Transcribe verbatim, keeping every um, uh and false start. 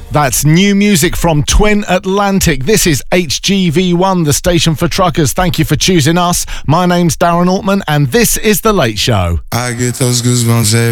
That's new music from Twin Atlantic. This is H G V one, the station for truckers. Thank you for choosing us. My name's Darren Altman, and this is The Late Show. I get those goosebumps every